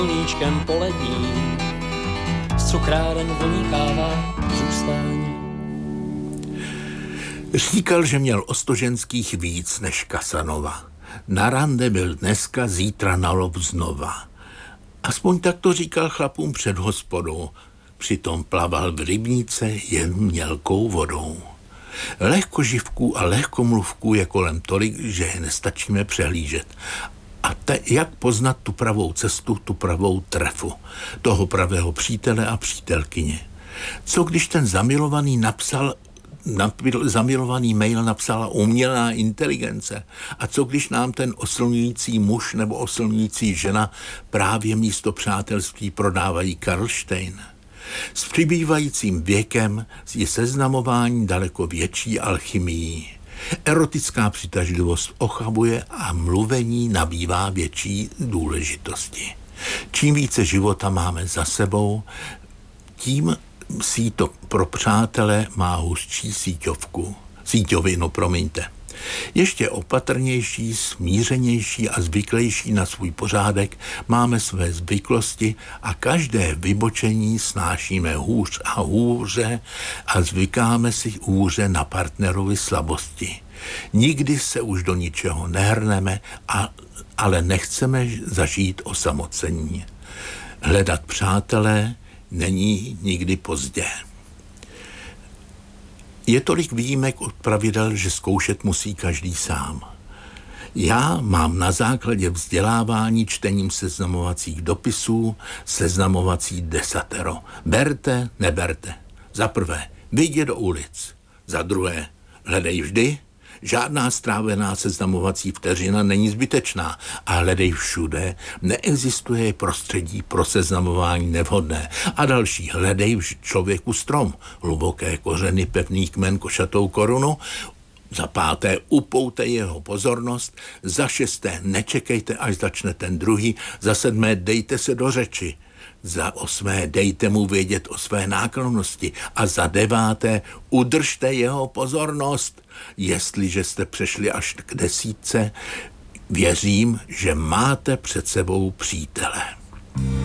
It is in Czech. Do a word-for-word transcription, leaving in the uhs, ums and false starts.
sluníčkem polední, z cukráren voní káva zůstání. Říkal, že měl ostoženských víc než Casanova. Na rande byl dneska, zítra na lov znova. Aspoň tak to říkal chlapům před hospodou. Přitom plaval v rybníce jen mělkou vodou. Lehkoživků a lehkomluvků je kolem tolik, že je nestačíme přehlížet. A te, jak poznat tu pravou cestu, tu pravou trefu, toho pravého přítele a přítelkyně. Co když ten zamilovaný napsal Napil, zamilovaný mail napsala umělá inteligence. A co když nám ten oslňující muž nebo oslňující žena právě místo přátelství prodávají Karlštejn? S přibývajícím věkem je seznamování daleko větší alchymii. Erotická přitažlivost ochabuje a mluvení nabývá větší důležitosti. Čím více života máme za sebou, tím síto pro přátele má hustší síťovku. Síťovinu, promiňte. Ještě opatrnější, smířenější a zvyklejší na svůj pořádek máme své zvyklosti a každé vybočení snášíme hůř a hůře a zvykáme si hůře na partnerovi slabosti. Nikdy se už do ničeho nehrneme, a, ale nechceme zažít osamocení. Hledat přátelé není nikdy pozdě. Je tolik výjimek od pravidel, že zkoušet musí každý sám. Já mám na základě vzdělávání čtením seznamovacích dopisů seznamovací desatero. Berte, neberte. Za prvé, vyjdi do ulic. Za druhé, hledej vždy. Žádná strávená seznamovací vteřina není zbytečná a hledej všude. Neexistuje prostředí pro seznamování nevhodné. A další, hledej v člověku strom, hluboké kořeny, pevný kmen, košatou korunu. Za páté, upoutej jeho pozornost. Za šesté, nečekejte, až začne ten druhý. Za sedmé, dejte se do řeči. Za osmé, dejte mu vědět o své náklonnosti. A za deváté, udržte jeho pozornost. Jestliže jste přešli až k desítce, věřím, že máte před sebou přítele.